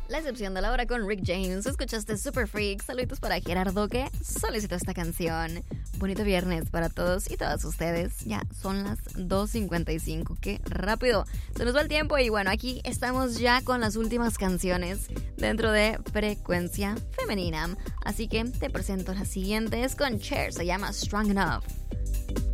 La excepción de la hora con Rick James. Escuchaste Super Freak. Saluditos para Gerardo que solicitó esta canción. Bonito viernes para todos y todas ustedes. Ya son las 2:55. Qué rápido se nos va el tiempo. Y bueno, aquí estamos ya con las últimas canciones dentro de Frecuencia Femenina. Así que te presento las siguientes con Cher. Se llama Strong Enough.